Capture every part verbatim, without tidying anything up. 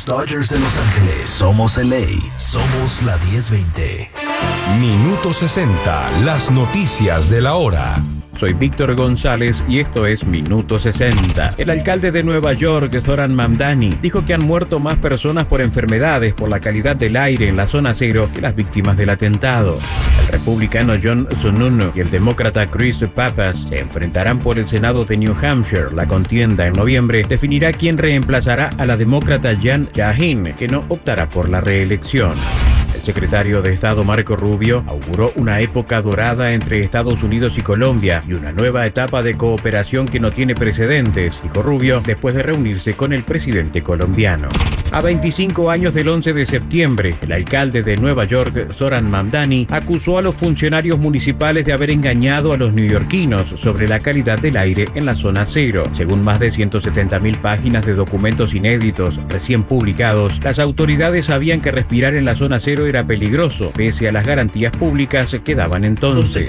los Dodgers de Los Ángeles. Somos L A. Somos la diez veinte. Minuto sesenta. Las noticias de la hora. Soy Víctor González y esto es Minuto sesenta. El alcalde de Nueva York, Zoran Mamdani, dijo que han muerto más personas por enfermedades por la calidad del aire en la zona cero que las víctimas del atentado. El republicano John Sununu y el demócrata Chris Pappas se enfrentarán por el Senado de New Hampshire. La contienda en noviembre definirá quién reemplazará a la demócrata Jan Shaheen, que no optará por la reelección. El secretario de Estado Marco Rubio auguró una época dorada entre Estados Unidos y Colombia y una nueva etapa de cooperación que no tiene precedentes, dijo Rubio después de reunirse con el presidente colombiano. A veinticinco años del once de septiembre, el alcalde de Nueva York, Zoran Mamdani, acusó a los funcionarios municipales de haber engañado a los neoyorquinos sobre la calidad del aire en la zona cero. Según más de ciento setenta mil páginas de documentos inéditos recién publicados, las autoridades sabían que respirar en la zona cero era peligroso, pese a las garantías públicas que daban entonces.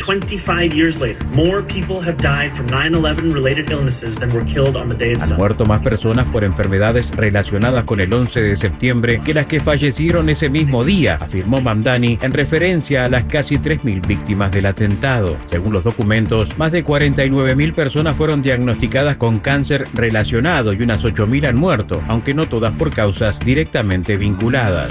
Han muerto más personas por enfermedades relacionadas con el once de septiembre que las que fallecieron ese mismo día, afirmó Mamdani en referencia a las casi tres mil víctimas del atentado. Según los documentos, más de cuarenta y nueve mil personas fueron diagnosticadas con cáncer relacionado y unas ocho mil han muerto, aunque no todas por causas directamente vinculadas.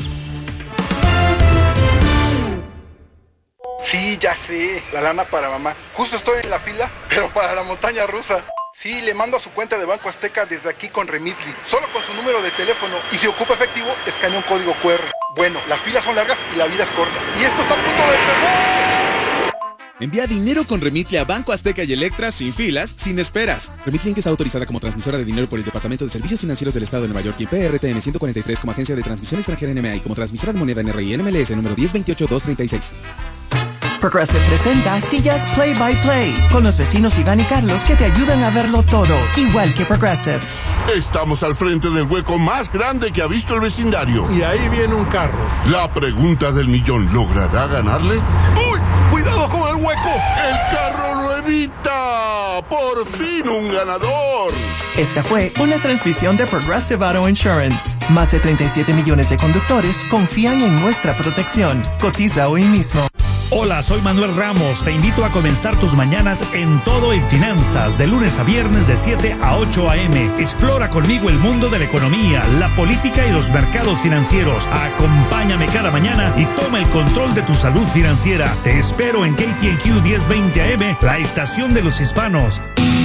Sí, ya sé, la lana para mamá. Justo estoy en la fila, pero para la montaña rusa. Sí, le mando a su cuenta de Banco Azteca desde aquí con Remitly, solo con su número de teléfono, y si ocupa efectivo, escanea un código cu erre. Bueno, las filas son largas y la vida es corta. Y esto está a punto de empezar. Envía dinero con Remitly a Banco Azteca y Electra sin filas, sin esperas. Remitly Inc está autorizada como transmisora de dinero por el Departamento de Servicios Financieros del Estado de Nueva York y P R T N ciento cuarenta y tres como agencia de transmisión extranjera N M A y como transmisora de moneda N R I N M L S número diez veintiocho dos treinta y seis. Progressive presenta Sillas Play by Play con los vecinos Iván y Carlos que te ayudan a verlo todo, igual que Progressive. Estamos al frente del hueco más grande que ha visto el vecindario. Y ahí viene un carro. La pregunta del millón, ¿logrará ganarle? ¡Uy! ¡Cuidado con el hueco! ¡El carro lo evita! ¡Por fin un ganador! Esta fue una transmisión de Progressive Auto Insurance. Más de treinta y siete millones de conductores confían en nuestra protección. Cotiza hoy mismo. Hola, soy Manuel Ramos. Te invito a comenzar tus mañanas en Todo en Finanzas, de lunes a viernes de siete a ocho a eme. Explora conmigo el mundo de la economía, la política y los mercados financieros. Acompáñame cada mañana y toma el control de tu salud financiera. Te espero en K T N Q diez veinte a eme, la estación de los hispanos.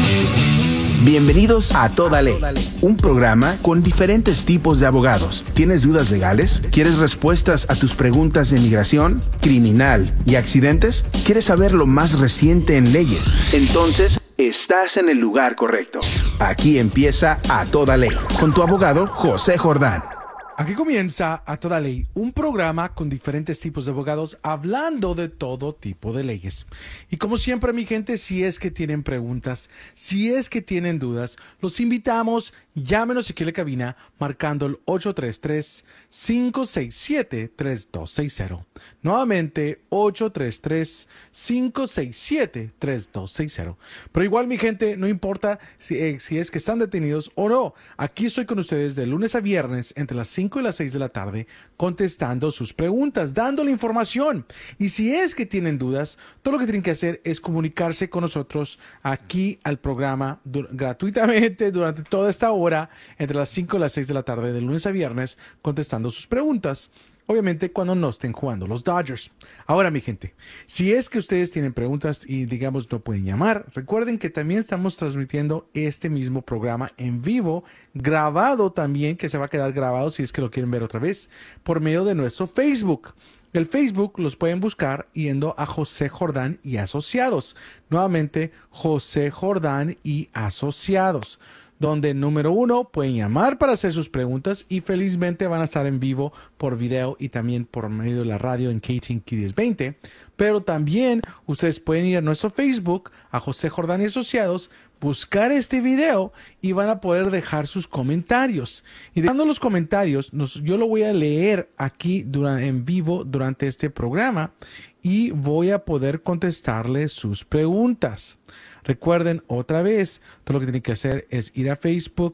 Bienvenidos a Toda Ley, un programa con diferentes tipos de abogados. ¿Tienes dudas legales? ¿Quieres respuestas a tus preguntas de migración, criminal y accidentes? ¿Quieres saber lo más reciente en leyes? Entonces, estás en el lugar correcto. Aquí empieza A Toda Ley, con tu abogado José Jordán. Aquí comienza A Toda Ley, un programa con diferentes tipos de abogados hablando de todo tipo de leyes. Y como siempre, mi gente, si es que tienen preguntas, si es que tienen dudas, los invitamos, llámenos aquí en la cabina marcando el ocho tres tres, cinco seis siete, tres dos seis cero. Nuevamente, ocho tres tres, cinco seis siete, tres dos seis cero. Pero igual, mi gente, no importa si, eh, si es que están detenidos o no. Aquí estoy con ustedes de lunes a viernes entre las cinco y las seis de la tarde contestando sus preguntas, dándole información. Y si es que tienen dudas, todo lo que tienen que hacer es comunicarse con nosotros aquí al programa du- gratuitamente durante toda esta hora entre las cinco y las seis de la tarde de lunes a viernes contestando sus preguntas. Obviamente cuando no estén jugando los Dodgers. Ahora, mi gente, si es que ustedes tienen preguntas y digamos no pueden llamar, recuerden que también estamos transmitiendo este mismo programa en vivo, grabado también, que se va a quedar grabado si es que lo quieren ver otra vez, por medio de nuestro Facebook. El Facebook los pueden buscar yendo a José Jordán y Asociados. Nuevamente, José Jordán y Asociados. Donde, número uno, pueden llamar para hacer sus preguntas y felizmente van a estar en vivo por video y también por medio de la radio en K T N Q diez veinte. Pero también ustedes pueden ir a nuestro Facebook, a José Jordán y Asociados, buscar este video y van a poder dejar sus comentarios. Y dejando los comentarios, nos, yo lo voy a leer aquí durante, en vivo durante este programa y voy a poder contestarle sus preguntas. Recuerden otra vez, todo lo que tienen que hacer es ir a Facebook,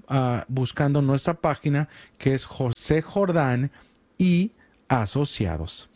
uh, buscando nuestra página, que es José Jordán y Asociados.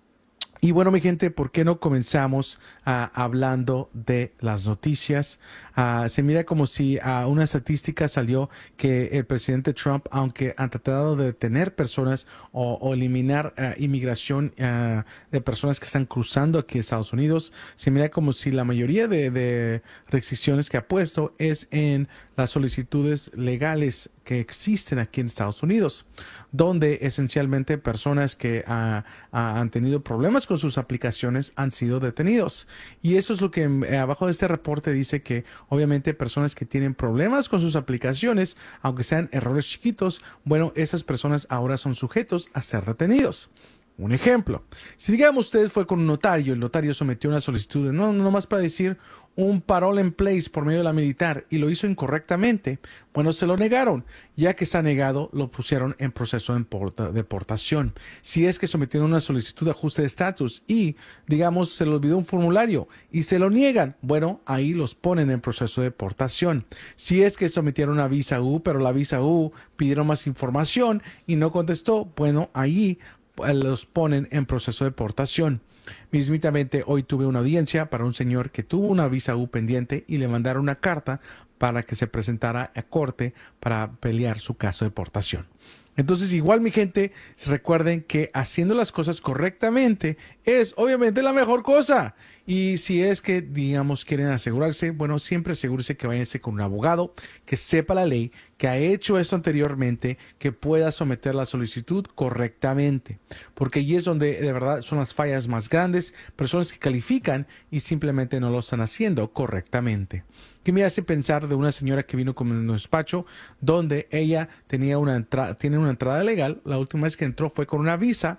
Y bueno, mi gente, ¿por qué no comenzamos uh, hablando de las noticias? Uh, se mira como si uh, una estadística salió que el presidente Trump, aunque ha tratado de detener personas o, o eliminar uh, inmigración uh, de personas que están cruzando aquí a Estados Unidos, se mira como si la mayoría de, de restricciones que ha puesto es en las solicitudes legales que existen aquí en Estados Unidos, donde esencialmente personas que uh, uh, han tenido problemas con sus aplicaciones han sido detenidos. Y eso es lo que eh, abajo de este reporte dice, que obviamente personas que tienen problemas con sus aplicaciones, aunque sean errores chiquitos, bueno, esas personas ahora son sujetos a ser detenidos. Un ejemplo, si digamos usted fue con un notario, el notario sometió una solicitud, no, no más para decir un parole en place por medio de la militar y lo hizo incorrectamente, bueno, se lo negaron. Ya que está negado, lo pusieron en proceso de deportación. Si es que sometieron una solicitud de ajuste de estatus y, digamos, se le olvidó un formulario y se lo niegan, bueno, ahí los ponen en proceso de deportación. Si es que sometieron una visa U, pero la visa U pidieron más información y no contestó, bueno, ahí los ponen en proceso de deportación. Mismitamente, hoy tuve una audiencia para un señor que tuvo una visa U pendiente y le mandaron una carta para que se presentara a corte para pelear su caso de deportación. Entonces, igual, mi gente, recuerden que haciendo las cosas correctamente es obviamente la mejor cosa. Y si es que, digamos, quieren asegurarse, bueno, siempre asegúrese que váyanse con un abogado que sepa la ley, que ha hecho esto anteriormente, que pueda someter la solicitud correctamente. Porque allí es donde de verdad son las fallas más grandes, personas que califican y simplemente no lo están haciendo correctamente. Que me hace pensar de una señora que vino con un despacho donde ella tenía una entrada, tiene una entrada legal. La última vez que entró fue con una visa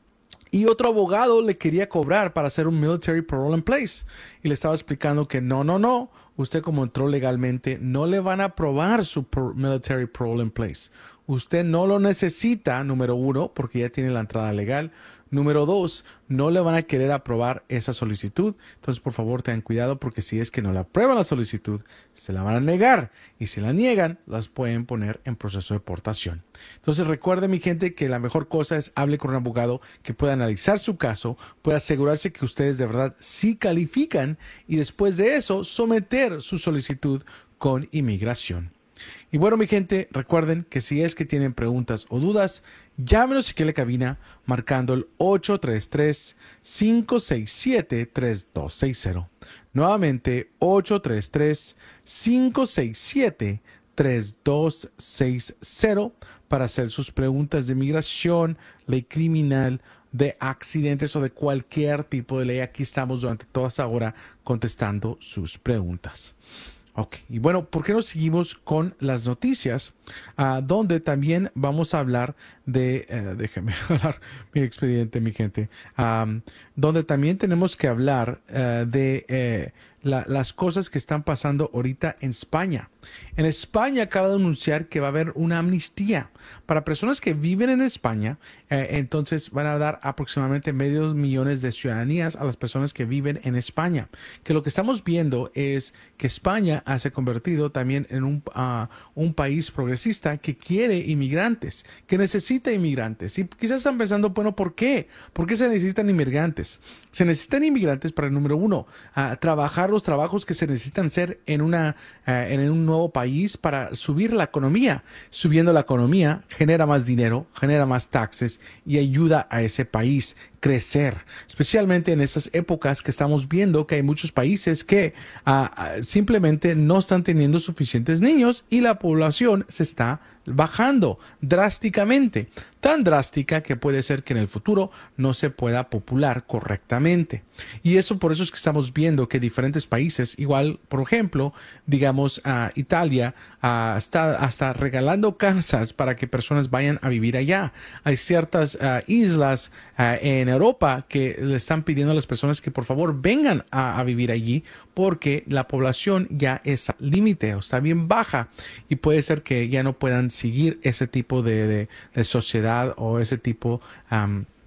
y otro abogado le quería cobrar para hacer un military parole in place y le estaba explicando que no, no, no, usted como entró legalmente no le van a aprobar su military parole in place. Usted no lo necesita, número uno, porque ya tiene la entrada legal. Número dos, no le van a querer aprobar esa solicitud. Entonces, por favor, tengan cuidado porque si es que no le aprueban la solicitud, se la van a negar. Y si la niegan, las pueden poner en proceso de deportación. Entonces, recuerden, mi gente, que la mejor cosa es hable con un abogado que pueda analizar su caso, pueda asegurarse que ustedes de verdad sí califican y después de eso, someter su solicitud con inmigración. Y bueno, mi gente, recuerden que si es que tienen preguntas o dudas, llámenos aquí a la cabina marcando el ocho tres tres, cinco seis siete, tres dos seis cero. Nuevamente, ocho tres tres, cinco seis siete, tres dos seis cero para hacer sus preguntas de migración, ley criminal, de accidentes o de cualquier tipo de ley. Aquí estamos durante toda esta hora contestando sus preguntas. Ok, y bueno, ¿por qué no seguimos con las noticias? Uh, donde también vamos a hablar de, uh, déjenme hablar mi expediente, mi gente, um, donde también tenemos que hablar uh, de eh, la, las cosas que están pasando ahorita en España. En España acaba de anunciar que va a haber una amnistía para personas que viven en España. Eh, entonces van a dar aproximadamente medio millones de ciudadanías a las personas que viven en España. Que lo que estamos viendo es que España se ha convertido también en un, uh, un país progresista que quiere inmigrantes, que necesita inmigrantes. Y quizás están pensando, bueno, ¿por qué? ¿Por qué se necesitan inmigrantes? Se necesitan inmigrantes para, número uno, uh, trabajar los trabajos que se necesitan hacer en, una, uh, en un nuevo país para subir la economía. Subiendo la economía genera más dinero, genera más taxes y ayuda a ese país crecer, especialmente en estas épocas que estamos viendo que hay muchos países que uh, simplemente no están teniendo suficientes niños y la población se está bajando drásticamente, tan drástica que puede ser que en el futuro no se pueda popular correctamente. Y eso por eso es que estamos viendo que diferentes países, igual, por ejemplo, digamos, uh, Italia uh, está hasta regalando casas para que personas vayan a vivir allá. Hay ciertas uh, islas uh, en Europa que le están pidiendo a las personas que por favor vengan a, a vivir allí porque la población ya está al límite o está bien baja y puede ser que ya no puedan seguir ese tipo de, de, de sociedad o ese tipo um,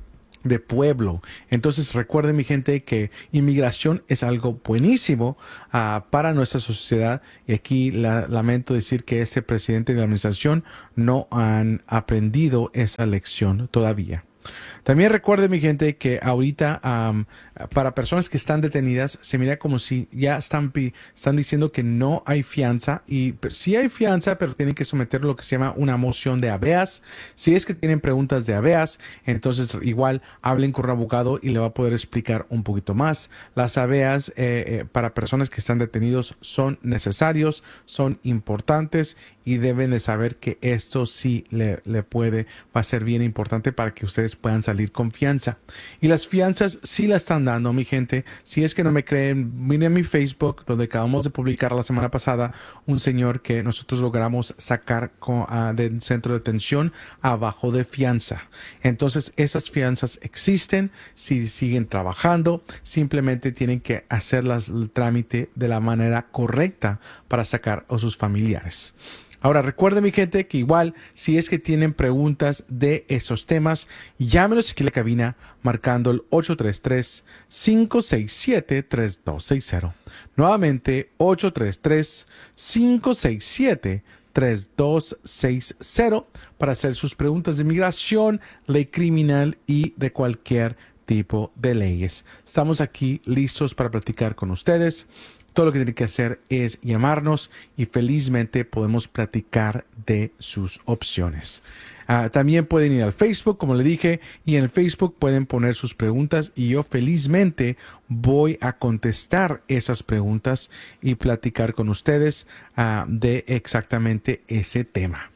de pueblo. Entonces recuerden, mi gente, que inmigración es algo buenísimo uh, para nuestra sociedad, y aquí la, lamento decir que este presidente de la administración no han aprendido esa lección todavía. También recuerde, mi gente, que ahorita um, para personas que están detenidas se mira como si ya están, están diciendo que no hay fianza, y pero sí hay fianza, pero tienen que someter lo que se llama una moción de habeas. Si es que tienen preguntas de habeas, entonces igual hablen con un abogado y le va a poder explicar un poquito más. Las habeas eh, eh, para personas que están detenidos son necesarios, son importantes, y deben de saber que esto sí le, le puede, va a ser bien importante para que ustedes puedan salir con fianza. Y las fianzas sí la están dando, mi gente. Si es que no me creen, miren mi Facebook, donde acabamos de publicar la semana pasada un señor que nosotros logramos sacar con, uh, del centro de detención abajo de fianza. Entonces esas fianzas existen, si siguen trabajando, simplemente tienen que hacerlas el trámite de la manera correcta para sacar a sus familiares. Ahora, recuerden, mi gente, que igual, si es que tienen preguntas de esos temas, llámenos aquí a la cabina marcando el ocho tres tres, cinco seis siete, tres dos seis cero. Nuevamente, ocho tres tres, cinco seis siete, tres dos seis cero para hacer sus preguntas de inmigración, ley criminal y de cualquier tipo de leyes. Estamos aquí listos para platicar con ustedes. Todo lo que tienen que hacer es llamarnos y felizmente podemos platicar de sus opciones. Uh, también pueden ir al Facebook, como le dije, y en el Facebook pueden poner sus preguntas y yo felizmente voy a contestar esas preguntas y platicar con ustedes uh, de exactamente ese tema.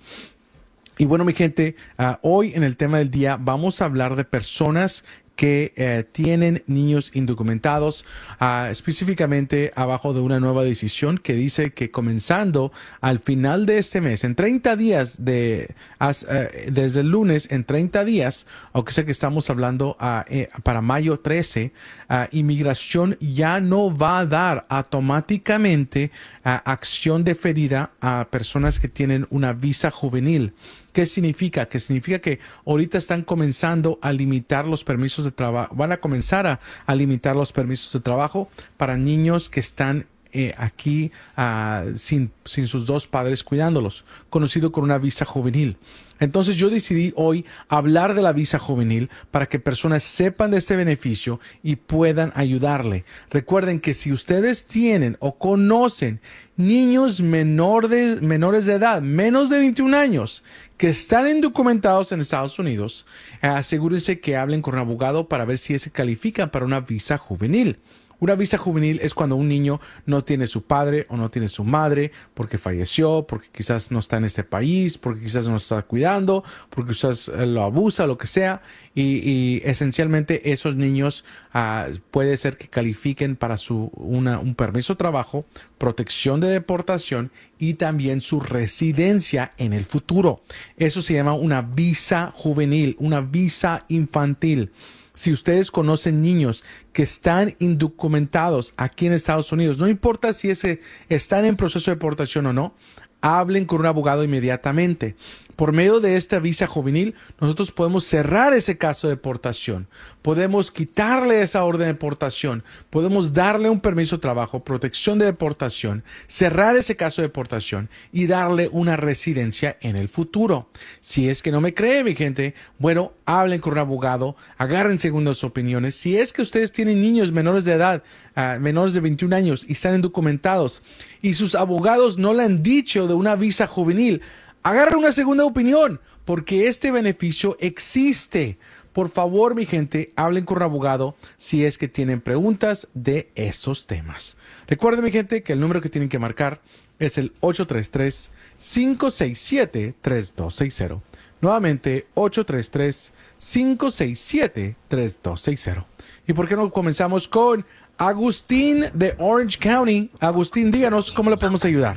Y bueno, mi gente, uh, hoy en el tema del día vamos a hablar de personas que eh, tienen niños indocumentados, uh, específicamente abajo de una nueva decisión que dice que comenzando al final de este mes, en treinta días, de, as, uh, desde el lunes, en treinta días, aunque sé que estamos hablando uh, eh, para mayo trece, uh, inmigración ya no va a dar automáticamente uh, acción deferida a personas que tienen una visa juvenil. ¿Qué significa? Que significa que ahorita están comenzando a limitar los permisos de trabajo, van a comenzar a, a limitar los permisos de trabajo para niños que están eh, aquí uh, sin, sin sus dos padres cuidándolos, conocido como una visa juvenil. Entonces yo decidí hoy hablar de la visa juvenil para que personas sepan de este beneficio y puedan ayudarle. Recuerden que si ustedes tienen o conocen niños menores, menores de edad, menos de veintiún años, que están indocumentados en Estados Unidos, asegúrense que hablen con un abogado para ver si se califican para una visa juvenil. Una visa juvenil es cuando un niño no tiene su padre o no tiene su madre porque falleció, porque quizás no está en este país, porque quizás no está cuidando, porque quizás lo abusa, lo que sea. Y, y esencialmente esos niños uh, puede ser que califiquen para su, una, un permiso de trabajo, protección de deportación y también su residencia en el futuro. Eso se llama una visa juvenil, una visa infantil. Si ustedes conocen niños que están indocumentados aquí en Estados Unidos, no importa si es que están en proceso de deportación o no, hablen con un abogado inmediatamente. Por medio de esta visa juvenil, nosotros podemos cerrar ese caso de deportación, podemos quitarle esa orden de deportación, podemos darle un permiso de trabajo, protección de deportación, cerrar ese caso de deportación y darle una residencia en el futuro. Si es que no me cree, mi gente, bueno, hablen con un abogado, agarren segundas opiniones. Si es que ustedes tienen niños menores de edad, uh, menores de veintiún años y están indocumentados y sus abogados no le han dicho de una visa juvenil, agarra una segunda opinión, porque este beneficio existe. Por favor, mi gente, hablen con un abogado si es que tienen preguntas de estos temas. Recuerden, mi gente, que el número que tienen que marcar es el ocho tres tres, cinco seis siete, tres dos seis cero. Nuevamente, ocho tres tres, cinco seis siete, tres dos seis cero. ¿Y por qué no comenzamos con Agustín de Orange County? Agustín, díganos cómo le podemos ayudar.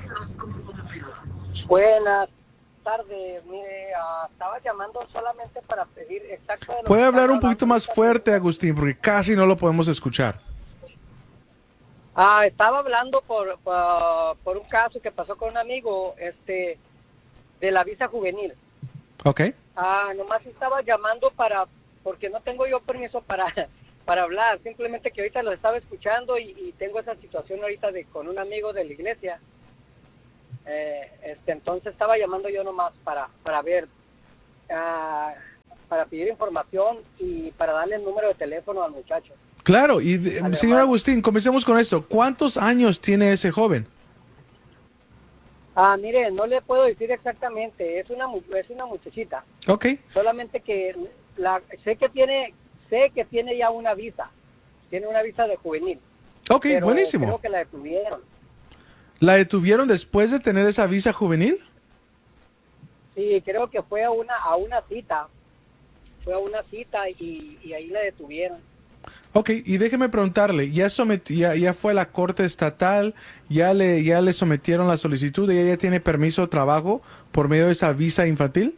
Buenas tardes, mire, uh, estaba llamando solamente para pedir exacto... ¿Puede hablar un poquito más fuerte, Agustín? Porque casi no lo podemos escuchar. Ah, estaba hablando por, por, por un caso que pasó con un amigo, este, de la visa juvenil. Ok. Ah, nomás estaba llamando para porque no tengo yo permiso para, para hablar, simplemente que ahorita lo estaba escuchando y, y tengo esa situación ahorita de con un amigo de la iglesia. Eh, este, entonces estaba llamando yo nomás para, para ver, uh, para pedir información y para darle el número de teléfono al muchacho. Claro, y de, señor Agustín, comencemos con esto. ¿Cuántos años tiene ese joven? Ah, mire, no le puedo decir exactamente, es una es una muchachita. Ok. Solamente que la, sé que tiene sé que tiene ya una visa, tiene una visa de juvenil. Ok, pero buenísimo. Creo que la detuvieron. ¿La detuvieron después de tener esa visa juvenil? Sí, creo que fue a una a una cita, fue a una cita y, y ahí la detuvieron. Ok, y déjeme preguntarle, ¿ya, someti, ya, ya fue a la corte estatal? ¿Ya le, ya le sometieron la solicitud? ¿Ella ya tiene permiso de trabajo por medio de esa visa infantil?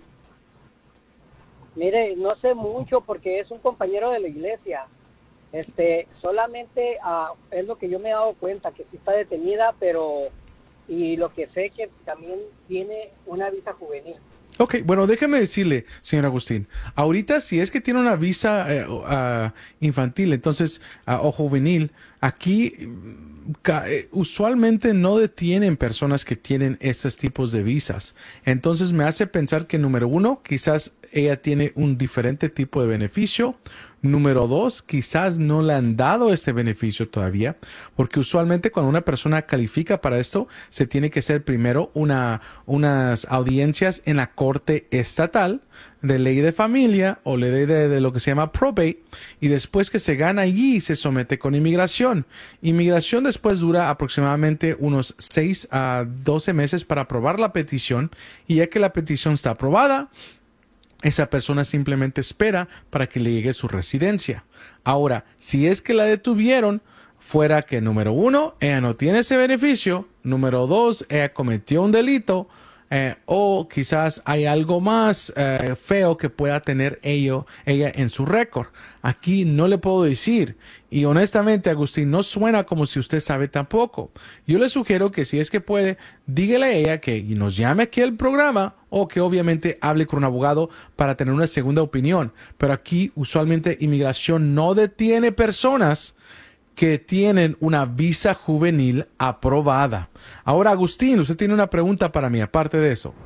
Mire, no sé mucho porque es un compañero de la iglesia. Este, solamente uh, es lo que yo me he dado cuenta, que sí está detenida, pero y lo que sé que también tiene una visa juvenil. Ok, bueno, déjeme decirle, señor Agustín, ahorita si es que tiene una visa eh, uh, infantil, entonces, uh, o juvenil, aquí ca, eh, usualmente no detienen personas que tienen estos tipos de visas. Entonces me hace pensar que, número uno, quizás ella tiene un diferente tipo de beneficio. Número dos, quizás no le han dado este beneficio todavía, porque usualmente cuando una persona califica para esto, se tiene que hacer primero una, unas audiencias en la corte estatal de ley de familia o ley de, de, de lo que se llama probate, y después que se gana allí, se somete con inmigración. Inmigración después dura aproximadamente unos seis a doce meses para aprobar la petición, y ya que la petición está aprobada, esa persona simplemente espera para que le llegue su residencia. Ahora, si es que la detuvieron, fuera que número uno, ella no tiene ese beneficio, número dos, ella cometió un delito, eh, o quizás hay algo más eh, feo que pueda tener ello, ella en su récord. Aquí no le puedo decir. Y honestamente, Agustín, no suena como si usted sabe tampoco. Yo le sugiero que si es que puede, dígale a ella que nos llame aquí al programa o que obviamente hable con un abogado para tener una segunda opinión. Pero aquí usualmente inmigración no detiene personas que tienen una visa juvenil aprobada. Ahora, Agustín, usted tiene una pregunta para mí, aparte de eso.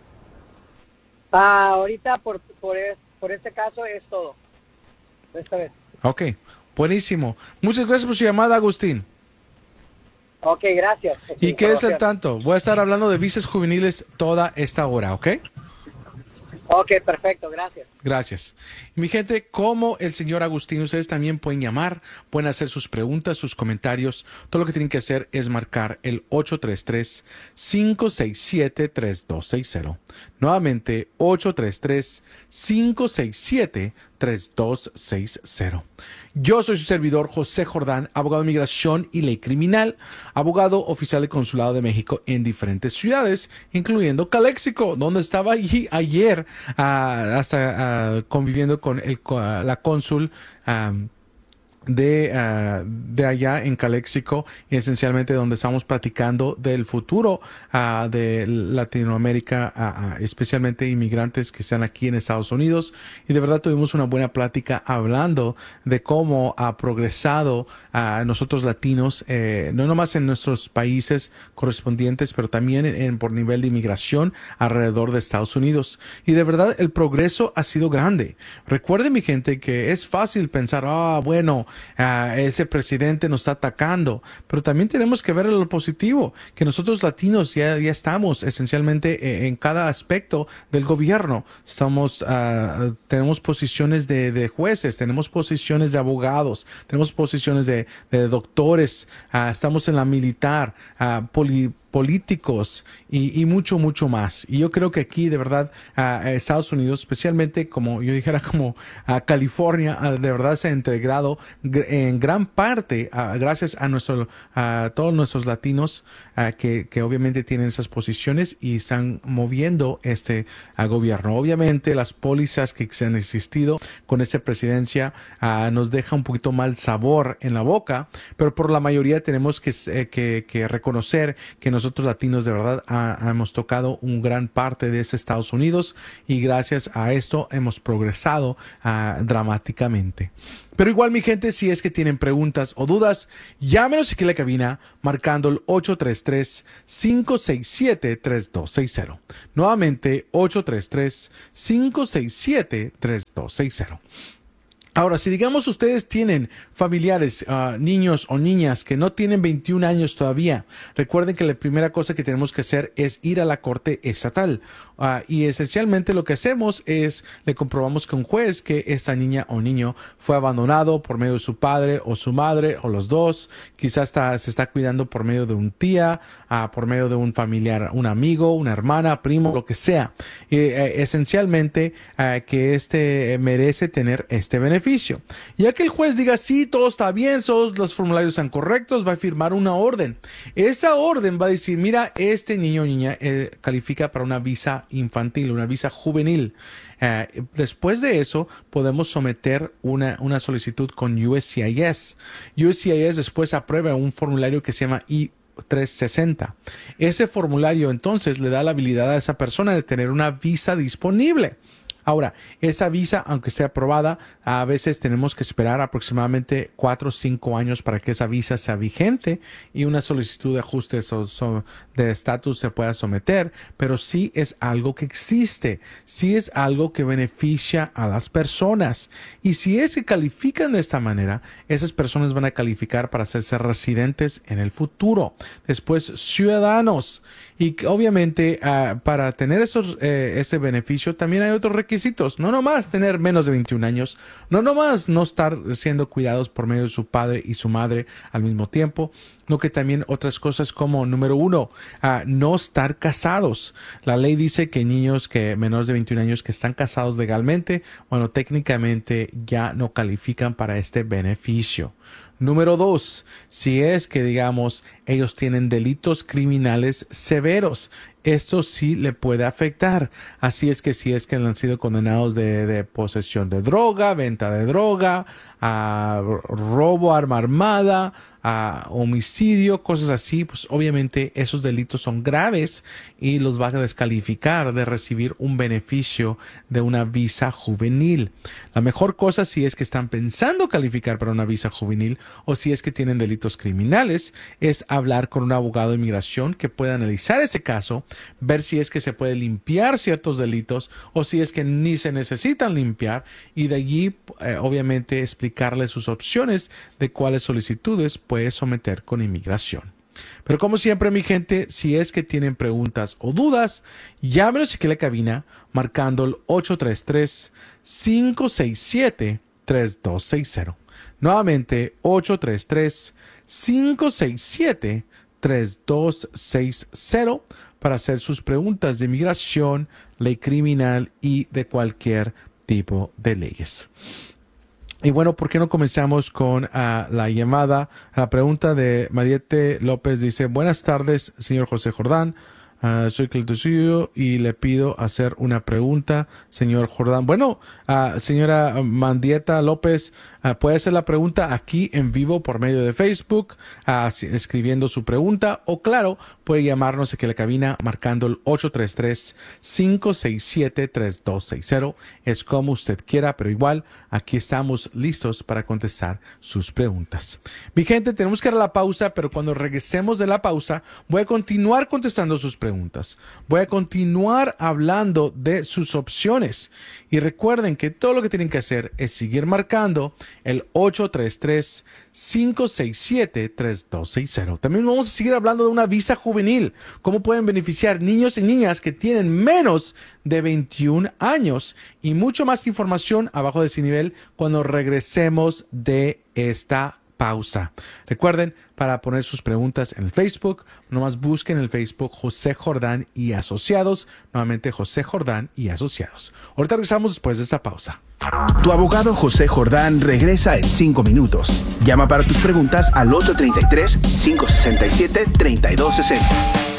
Ah, ahorita por, por, es, por este caso es todo. Esta vez. Ok, buenísimo. Muchas gracias por su llamada, Agustín. Ok, gracias. Y quédese al tanto. Voy a estar hablando de visas juveniles toda esta hora, ¿ok? Ok, perfecto, gracias. Gracias. Y mi gente, como el señor Agustín, ustedes también pueden llamar, pueden hacer sus preguntas, sus comentarios. Todo lo que tienen que hacer es marcar el ocho tres tres, cinco seis siete, tres dos seis cero. Nuevamente, ocho tres tres, cinco seis siete, tres dos seis cero. Yo soy su servidor, José Jordán, abogado de inmigración y ley criminal, abogado oficial del Consulado de México en diferentes ciudades, incluyendo Calexico, donde estaba allí ayer uh, hasta uh, conviviendo con el, uh, la cónsul um, de, uh, de allá en Calexico, y esencialmente donde estamos platicando del futuro uh, de Latinoamérica, uh, uh, especialmente inmigrantes que están aquí en Estados Unidos. Y de verdad tuvimos una buena plática hablando de cómo ha progresado a uh, nosotros latinos, eh, no nomás en nuestros países correspondientes, pero también en, en, por nivel de inmigración alrededor de Estados Unidos. Y de verdad el progreso ha sido grande. Recuerden, mi gente, que es fácil pensar, ah, bueno, Uh, ese presidente nos está atacando, pero también tenemos que ver lo positivo, que nosotros latinos ya, ya estamos esencialmente en cada aspecto del gobierno. Estamos, uh, tenemos posiciones de, de jueces, tenemos posiciones de abogados, tenemos posiciones de, de doctores, uh, estamos en la militar, uh, poli políticos y, y mucho, mucho más. Y yo creo que aquí, de verdad, uh, Estados Unidos, especialmente como yo dijera, como uh, California, uh, de verdad se ha integrado gr en gran parte, uh, gracias a nuestro, uh, todos nuestros latinos uh, que, que obviamente tienen esas posiciones y están moviendo este uh, gobierno. Obviamente, las pólizas que se han existido con esta presidencia uh, nos deja un poquito mal sabor en la boca, pero por la mayoría tenemos que, eh, que, que reconocer que nosotros nosotros latinos de verdad ha, hemos tocado un gran parte de ese Estados Unidos y gracias a esto hemos progresado uh, dramáticamente. Pero igual, mi gente, si es que tienen preguntas o dudas, llámenos aquí a la cabina marcando el ocho tres tres, cinco seis siete, tres dos seis cero. Nuevamente, ocho tres tres, cinco seis siete, tres dos seis cero. Ahora, si digamos ustedes tienen familiares, uh, niños o niñas que no tienen veintiún años todavía, recuerden que la primera cosa que tenemos que hacer es ir a la corte estatal. Uh, y esencialmente lo que hacemos es le comprobamos con un juez que esta niña o niño fue abandonado por medio de su padre o su madre o los dos. Quizás está, se está cuidando por medio de un tía, uh, por medio de un familiar, un amigo, una hermana, primo, lo que sea. Y, eh, esencialmente uh, que este merece tener este beneficio. Ya que el juez diga sí, todo está bien, todos los formularios están correctos, va a firmar una orden. Esa orden va a decir, mira, este niño o niña eh, califica para una visa infantil, una visa juvenil. Uh, después de eso, podemos someter una, una solicitud con U S C I S. U S C I S después aprueba un formulario que se llama I trescientos sesenta. Ese formulario entonces le da la habilidad a esa persona de tener una visa disponible. Ahora, esa visa, aunque esté aprobada, a veces tenemos que esperar aproximadamente cuatro o cinco años para que esa visa sea vigente y una solicitud de ajuste so, so, de estatus se pueda someter, pero sí es algo que existe, sí es algo que beneficia a las personas. Y si es que califican de esta manera, esas personas van a calificar para hacerse residentes en el futuro, después ciudadanos. Y obviamente uh, para tener esos, eh, ese beneficio también hay otros requisitos. No nomás tener menos de veintiún años, no nomás no estar siendo cuidados por medio de su padre y su madre al mismo tiempo, no que también otras cosas como, número uno, uh, no estar casados. La ley dice que niños que menores de veintiún años que están casados legalmente, bueno, técnicamente ya no califican para este beneficio. Número dos, si es que, digamos, ellos tienen delitos criminales severos, esto sí le puede afectar. Así es que si es que han sido condenados de, de posesión de droga, venta de droga, a robo, arma armada, a homicidio, cosas así, pues obviamente esos delitos son graves y los va a descalificar de recibir un beneficio de una visa juvenil. La mejor cosa, si es que están pensando calificar para una visa juvenil o si es que tienen delitos criminales, es hablar con un abogado de inmigración que pueda analizar ese caso, ver si es que se puede limpiar ciertos delitos o si es que ni se necesitan limpiar y de allí eh, obviamente explicarle sus opciones de cuáles solicitudes puede someter con inmigración. Pero como siempre, mi gente, si es que tienen preguntas o dudas, llámenos aquí a la cabina marcando el ocho tres tres, cinco seis siete, tres dos seis cero. Nuevamente, ocho tres tres, cinco seis siete, tres dos seis cero para hacer sus preguntas de inmigración, ley criminal y de cualquier tipo de leyes. Y bueno, ¿por qué no comenzamos con uh, la llamada? La pregunta de Mariette López dice, buenas tardes, señor José Jordán. Uh, soy Cletucio y le pido hacer una pregunta, señor Jordán. Bueno, uh, señora Mandieta López, uh, puede hacer la pregunta aquí en vivo por medio de Facebook, uh, escribiendo su pregunta, o claro, puede llamarnos aquí a la cabina marcando el ocho tres tres, cinco seis siete, tres dos seis cero. Es como usted quiera, pero igual aquí estamos listos para contestar sus preguntas. Mi gente, tenemos que ir a la pausa, pero cuando regresemos de la pausa, voy a continuar contestando sus preguntas. Voy a continuar hablando de sus opciones. Y recuerden que todo lo que tienen que hacer es seguir marcando el ocho tres tres, cinco seis siete, tres dos seis cero. También vamos a seguir hablando de una visa juvenil. Cómo pueden beneficiar niños y niñas que tienen menos de veintiún años. Y mucho más información abajo de ese nivel cuando regresemos de esta pausa. Recuerden, para poner sus preguntas en el Facebook, nomás busquen en el Facebook José Jordán y Asociados. Nuevamente José Jordán y Asociados. Ahorita regresamos después de esta pausa. Tu abogado José Jordán regresa en cinco minutos. Llama para tus preguntas al ocho tres tres, cinco seis siete, tres dos seis cero.